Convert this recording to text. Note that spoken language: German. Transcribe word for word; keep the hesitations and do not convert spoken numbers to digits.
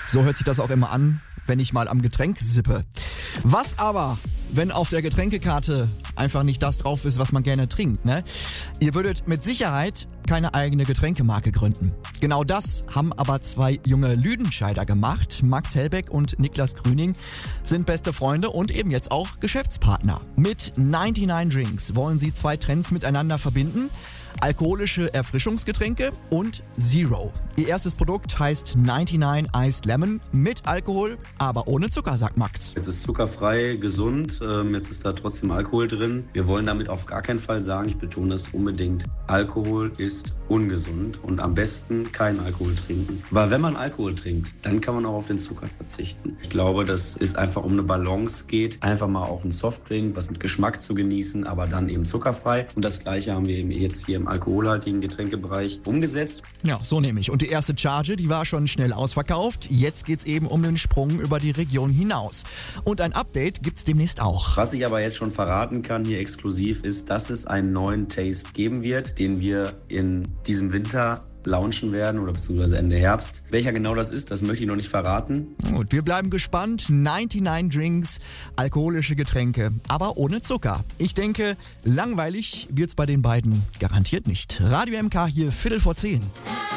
So hört sich das auch immer an, wenn ich mal am Getränk sippe. Was aber, wenn auf der Getränkekarte einfach nicht das drauf ist, was man gerne trinkt, ne? Ihr würdet mit Sicherheit keine eigene Getränkemarke gründen. Genau das haben aber zwei junge Lüdenscheider gemacht. Max Helbeck und Niklas Grüning sind beste Freunde und eben jetzt auch Geschäftspartner. Mit neunundneunzig Drinks wollen sie zwei Trends miteinander verbinden. Alkoholische Erfrischungsgetränke und Zero. Ihr erstes Produkt heißt neunundneunzig Iced Lemon mit Alkohol, aber ohne Zucker, sagt Max. Es ist zuckerfrei, gesund, ähm, jetzt ist da trotzdem Alkohol drin. Wir wollen damit auf gar keinen Fall sagen, ich betone das unbedingt, Alkohol ist ungesund und am besten keinen Alkohol trinken. Weil wenn man Alkohol trinkt, dann kann man auch auf den Zucker verzichten. Ich glaube, dass es einfach um eine Balance geht, einfach mal auch einen Softdrink, was mit Geschmack zu genießen, aber dann eben zuckerfrei. Und das Gleiche haben wir eben jetzt hier im alkoholhaltigen Getränkebereich umgesetzt. Ja, so nämlich. Und die erste Charge, die war schon schnell ausverkauft. Jetzt geht's eben um den Sprung über die Region hinaus. Und ein Update gibt's demnächst auch. Was ich aber jetzt schon verraten kann hier exklusiv ist, dass es einen neuen Taste geben wird, den wir in diesem Winter launchen werden oder beziehungsweise Ende Herbst. Welcher genau das ist, das möchte ich noch nicht verraten. Gut, wir bleiben gespannt. neunundneunzig Drinks, alkoholische Getränke, aber ohne Zucker. Ich denke, langweilig wird's bei den beiden garantiert nicht. Radio M K hier, Viertel vor zehn.